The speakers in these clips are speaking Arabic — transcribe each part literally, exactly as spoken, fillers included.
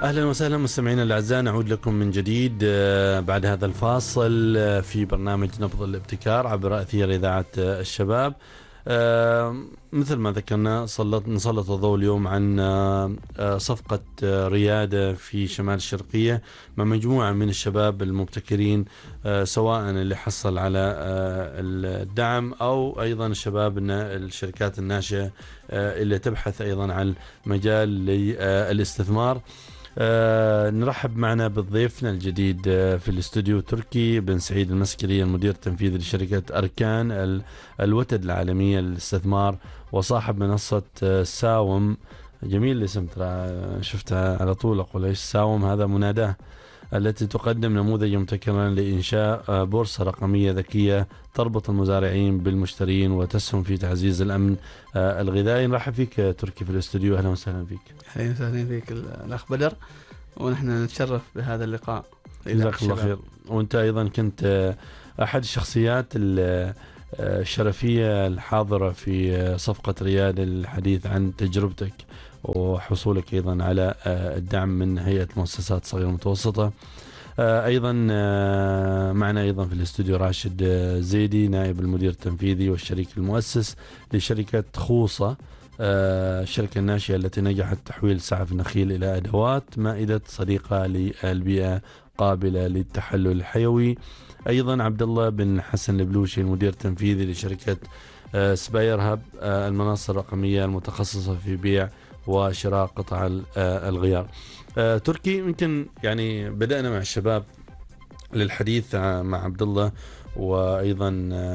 أهلا وسهلا مستمعينا الأعزاء، نعود لكم من جديد بعد هذا الفاصل في برنامج نبض الابتكار عبر أثير إذاعة الشباب. مثل ما ذكرنا سلط نسلط الضوء اليوم عن صفقة ريادة في شمال الشرقية مع مجموعة من الشباب المبتكرين، سواء اللي حصل على الدعم أو أيضا الشباب الشركات الناشئة اللي تبحث أيضا عن مجال للاستثمار. آه نرحب معنا بضيفنا الجديد آه في الاستوديو تركي بن سعيد المسكري، المدير التنفيذي لشركة أركان الوتد العالمية للاستثمار وصاحب منصة آه ساوم. جميل الاسم، ترى شفتها على طول أقول إيش ساوم، هذا مناداه، التي تقدم نموذج مبتكرا لإنشاء بورصة رقمية ذكية تربط المزارعين بالمشترين وتسهم في تعزيز الأمن الغذائي. نرحب فيك تركي في الاستوديو، أهلا وسهلا فيك. أهلا وسهلا فيك الأخ بدر، ونحن نتشرف بهذا اللقاء. جزاك الله خير. وأنت أيضا كنت أحد الشخصيات الشرفية الحاضرة في صفقة ريادة للحديث عن تجربتك وحصولك أيضا على الدعم من هيئة مؤسسات صغيرة ومتوسطة. أيضا معنا أيضا في الاستوديو راشد زيدي، نائب المدير التنفيذي والشريك المؤسس لشركة خوصة، الشركة الناشئة التي نجحت تحويل سعف النخيل إلى أدوات مائدة صديقة للبيئة قابلة للتحلل الحيوي. أيضا عبد الله بن حسن البلوشي، المدير التنفيذي لشركة سباير هاب، المنصة الرقمية المتخصصة في بيع وشراء قطع الغيار. تركي، يمكن يعني بدأنا مع الشباب للحديث مع عبد الله، وأيضا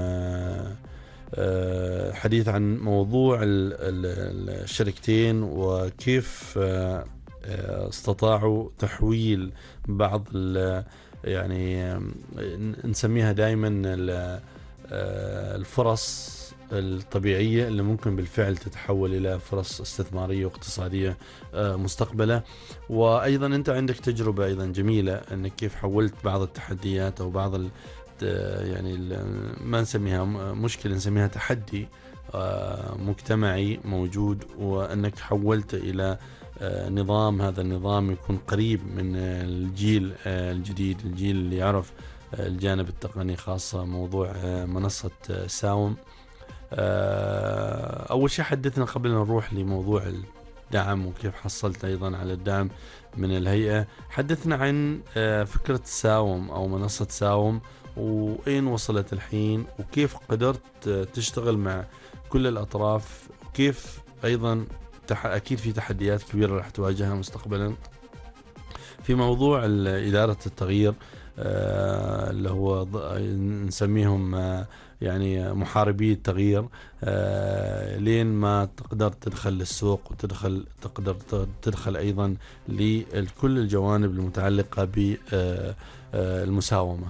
حديث عن موضوع الشركتين وكيف استطاعوا تحويل بعض يعني نسميها دائما الفرص الطبيعية اللي ممكن بالفعل تتحول إلى فرص استثمارية واقتصادية مستقبلا. وأيضا أنت عندك تجربة أيضا جميلة أنك كيف حولت بعض التحديات أو بعض يعني ما نسميها مشكلة، نسميها تحدي مجتمعي موجود، وأنك حولت إلى نظام، هذا النظام يكون قريب من الجيل الجديد، الجيل اللي يعرف الجانب التقني، خاصة موضوع منصة ساوم. أول شيء حدثنا قبل أن نروح لموضوع الدعم وكيف حصلت أيضا على الدعم من الهيئة، حدثنا عن فكرة ساوم أو منصة ساوم وأين وصلت الحين، وكيف قدرت تشتغل مع كل الأطراف، وكيف أيضا أكيد في تحديات كبيرة راح تواجهها مستقبلا في موضوع إدارة التغيير، اللي هو نسميهم يعني محاربي التغيير، لين ما تقدر تدخل للسوق وتدخل تقدر تدخل أيضا لكل الجوانب المتعلقة بالمساومة.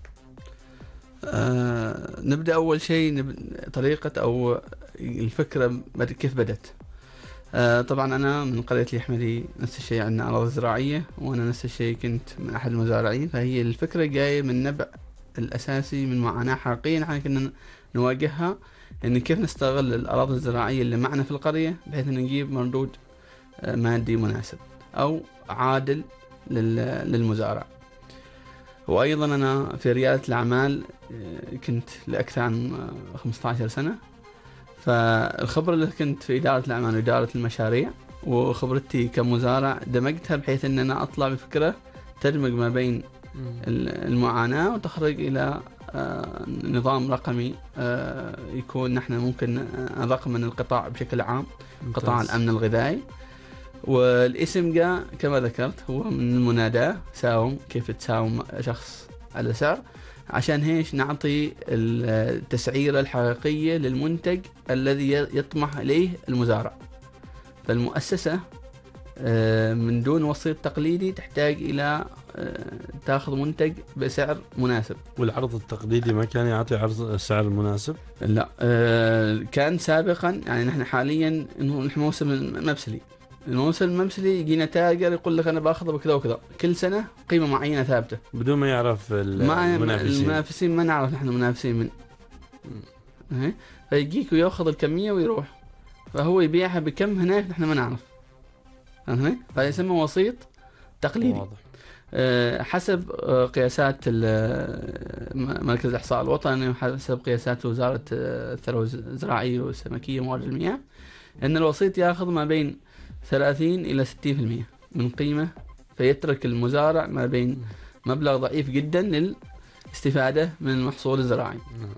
أه نبدأ أول شيء طريقة أو الفكرة كيف بدت. أه طبعا أنا من قرية اليحمدي، نفس الشيء عندنا أراضي زراعية، وأنا نفس الشيء كنت من أحد المزارعين، فهي الفكرة جاية من نبع الأساسي من معاناة حقيقية نحن كنا نواجهها، إن كيف نستغل الأراضي الزراعية اللي معنا في القرية بحيث إن نجيب مردود مادي مناسب أو عادل للمزارع. وأيضا أنا في ريادة الأعمال كنت لأكثر عن خمسة عشر سنة، فالخبرة اللي كنت في إدارة الأعمال وإدارة المشاريع وخبرتي كمزارع دمجتها بحيث أن أنا أطلع بفكرة تدمج ما بين المعاناة وتخرج إلى نظام رقمي يكون نحن ممكن نرقم من القطاع بشكل عام، قطاع الأمن الغذائي. والاسم جاء كما ذكرت هو من المناداة ساوم، كيف تساوم شخص على سعر، عشان هيش نعطي التسعيرة الحقيقية للمنتج الذي يطمح إليه المزارع. فالمؤسسة من دون وسيط تقليدي تحتاج إلى تأخذ منتج بسعر مناسب. والعرض التقليدي ما كان يعطي عرض سعر مناسب؟ لا، كان سابقا، يعني نحن حاليا إنه نحن موسم المبسلي، الموسم الممثلي يجينا تاجر يقول لك أنا بأخذه بكذا وكذا، كل سنة قيمة معينة ثابتة بدون ما يعرف المنافسين. المنافسين ما نعرف نحن منافسين من م. فيجيك ويأخذ الكمية ويروح، فهو يبيعها بكم هناك نحن ما نعرف. فيسمى وسيط تقليدي. واضح. حسب قياسات مركز الإحصاء الوطني وحسب قياسات وزارة الثروة الزراعية والسمكية وموارد المياه، أن الوسيط يأخذ ما بين ثلاثين إلى ستين بالمئة من قيمة، فيترك المزارع ما بين مبلغ ضعيف جدا للاستفادة من المحصول الزراعي.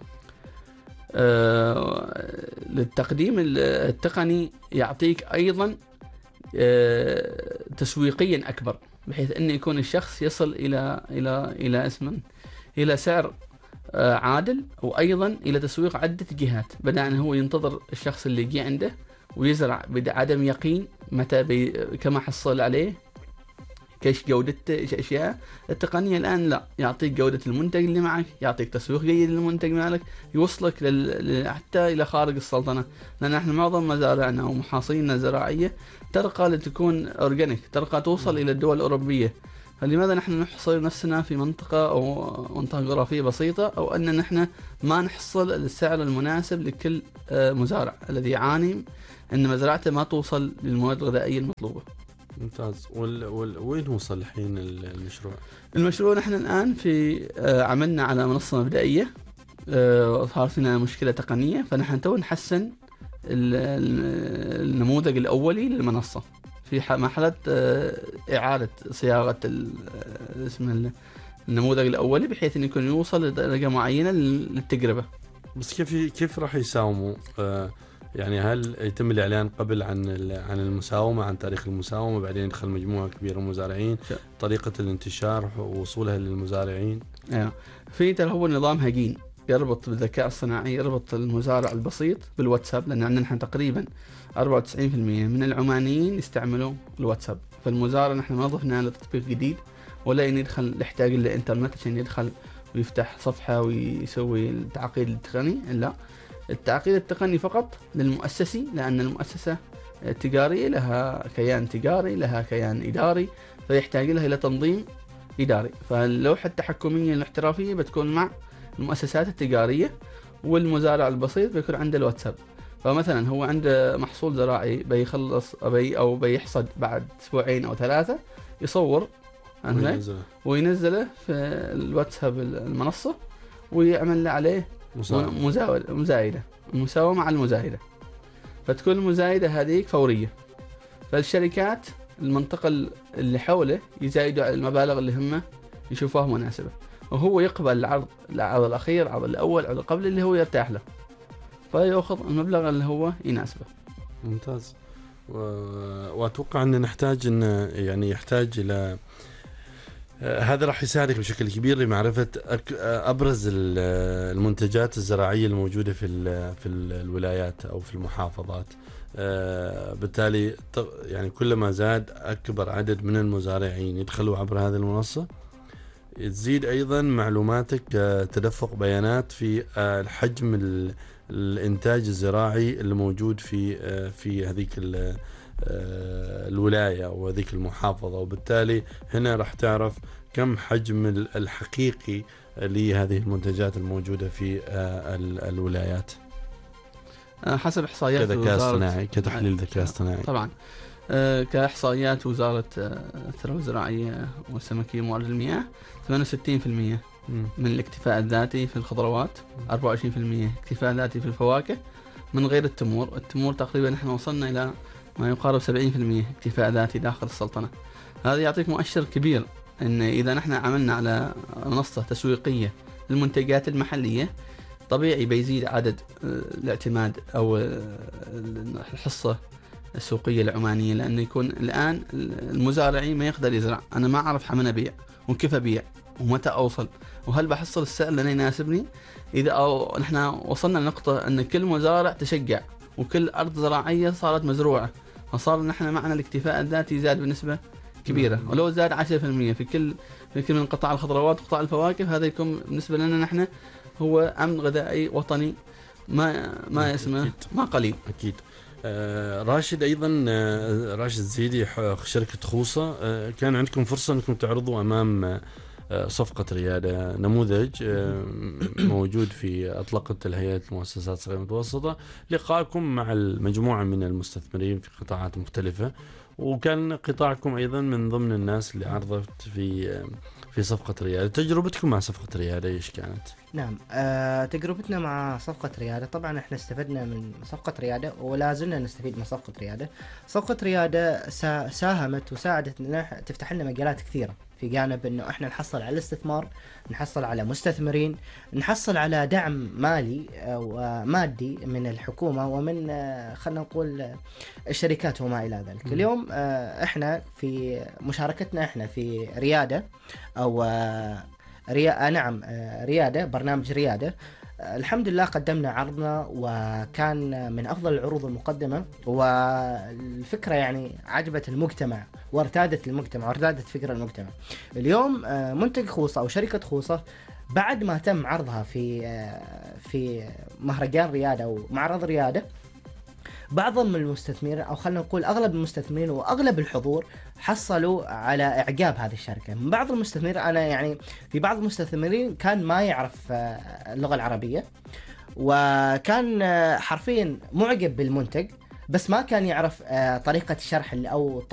آه للتقديم التقني يعطيك أيضا آه تسويقيا أكبر، بحيث أن يكون الشخص يصل إلى إلى إلى اسم إلى سعر آه عادل، وأيضا إلى تسويق عدة جهات، بدل أن هو ينتظر الشخص اللي يجي عنده ويزرع بعدم يقين متى بي كما حصل عليه كيش جودة أشياء. التقنية الآن لا، يعطيك جودة المنتج اللي معك، يعطيك تسويق جيد للمنتج مالك، يوصلك لل... حتى إلى خارج السلطنة، لأن احنا معظم مزارعنا ومحاصيلنا الزراعية ترقى لتكون أورجانيك، ترقى توصل إلى الدول الأوروبية. فلماذا نحن نحصر نفسنا في منطقة أو منطقة جغرافية بسيطة، أو أن نحن ما نحصل السعر المناسب لكل مزارع الذي يعاني أن مزرعته ما توصل للمواد الغذائية المطلوبة. ممتاز. وال... وال... وين وصل الحين المشروع؟ المشروع نحن الآن في عملنا على منصة مبدئية، صار فينا مشكلة تقنية، فنحن تو نحسن النموذج الأولي للمنصة في مرحلة إعادة صياغة اسم النموذج الأولي، بحيث أن يكون يوصل لدرجة معينة للتجربة. بس كيف كيف راح يساوموا؟ يعني هل يتم الإعلان قبل عن عن المساومة، عن تاريخ المساومة، بعدين يدخل مجموعة كبيرة من المزارعين، طريقة الانتشار ووصولها للمزارعين؟ آه. في ترى هو نظام هجين يربط بالذكاء الصناعي، يربط المزارع البسيط بالواتساب، لأن عندنا نحن تقريبا أربعة وتسعين بالمئة من العمانيين يستعملوا الواتساب. فالمزارع نحن ما ضفنا له تطبيق جديد ولا يدخل يحتاج إلى إنترنت عشان يدخل ويفتح صفحة ويسوي التعقيد التقني، لا، التعقيد التقني فقط للمؤسسي، لأن المؤسسة التجارية لها كيان تجاري، لها كيان إداري، فيحتاج لها إلى تنظيم إداري. فاللوحة التحكمية الاحترافية بتكون مع المؤسسات التجارية، والمزارع البسيط بيكون عنده الواتساب. فمثلا هو عنده محصول زراعي بيخلص بي أو بيحصد بعد أسبوعين أو ثلاثة، يصور وينزله. وينزله في الواتساب المنصة، ويعمل عليه مزاولة مزايدة مساومة على المزايدة، فتكون المزايدة هذيك فورية. فالشركات المنطقة اللي حوله يزايدوا على المبالغ اللي هم يشوفوها مناسبة، وهو يقبل العرض العرض الأخير، العرض الأول، العرض قبل اللي هو يرتاح له، فيأخذ المبلغ اللي هو يناسبه. ممتاز. و... وأتوقع أن نحتاج أن يعني يحتاج إلى هذا راح يساعدك بشكل كبير لمعرفة أبرز المنتجات الزراعية الموجودة في في الولايات أو في المحافظات. بالتالي يعني كلما زاد أكبر عدد من المزارعين يدخلوا عبر هذه المنصة، تزيد أيضا معلوماتك تدفق بيانات في الحجم الإنتاج الزراعي الموجود في في هذيك الولاية أو هذيك المحافظة، وبالتالي هنا راح تعرف كم حجم الحقيقي لهذه المنتجات الموجودة في الولايات حسب إحصائيات كذكاء اصطناعي، كتحليل ذكاء اصطناعي. طبعا كإحصائيات وزارة الثروة الزراعية والسمكية وموارد المياه، ثمانية وستين بالمئة من الاكتفاء الذاتي في الخضروات، أربعة وعشرين بالمئة اكتفاء ذاتي في الفواكه من غير التمور. التمور تقريبا نحن وصلنا إلى ما يقارب سبعين بالمئة اكتفاء ذاتي داخل السلطنة. هذا يعطيك مؤشر كبير أن إذا نحن عملنا على منصة تسويقية للمنتجات المحلية، طبيعي بيزيد عدد الاعتماد أو الحصة السوقية العمانية، لأنه يكون الآن المزارعين ما يقدر يزرع، أنا ما أعرف حمنا بيع وكيف أبيع ومتى أوصل وهل بحصل السعر اللي يناسبني. إذا أو نحن وصلنا لنقطة أن كل مزارع تشجع وكل أرض زراعية صارت مزروعة، فصار نحن معنا الاكتفاء الذاتي زاد بنسبة كبيرة، ولو زاد عشرة بالمئة في كل في كل من قطاع الخضروات وقطاع الفواكه، هذا يكون بالنسبة لنا نحن هو أمن غذائي وطني ما ما اسمه ما قليل. أكيد. آه راشد أيضا آه راشد زيدي شركة خوصة، آه كان عندكم فرصة أنكم تعرضوا أمام آه صفقة ريادة نموذج آه موجود في أطلقت الهيئة المؤسسات الصغيرة والمتوسطة، لقاءكم مع المجموعة من المستثمرين في قطاعات مختلفة، وكان قطاعكم أيضا من ضمن الناس اللي عرضت في في صفقة ريادة. تجربتكم مع صفقة ريادة إيش كانت؟ نعم، آه، تجربتنا مع صفقة ريادة، طبعا احنا استفدنا من صفقة ريادة ولا زلنا نستفيد من صفقة ريادة. صفقة ريادة سا ساهمت وساعدت لنا تفتح لنا مجالات كثيرة في جانب انه احنا نحصل على الاستثمار، نحصل على مستثمرين، نحصل على دعم مالي او آه، مادي من الحكومة ومن آه، خلينا نقول آه، الشركات وما الى ذلك. اليوم آه، احنا في مشاركتنا احنا في ريادة او آه، ريا... نعم آه، ريادة، برنامج ريادة، آه، الحمد لله قدمنا عرضنا وكان من أفضل العروض المقدمة، والفكرة يعني عجبت المجتمع وارتادت المجتمع وارتادت فكرة المجتمع. اليوم آه، منتج خوصة أو شركة خوصة بعد ما تم عرضها في آه، في مهرجان ريادة أو معرض ريادة، بعض من المستثمرين او خلينا نقول اغلب المستثمرين واغلب الحضور حصلوا على اعجاب هذه الشركه. من بعض المستثمرين انا يعني في بعض المستثمرين كان ما يعرف اللغه العربيه، وكان حرفيا معجب بالمنتج بس ما كان يعرف طريقه الشرح او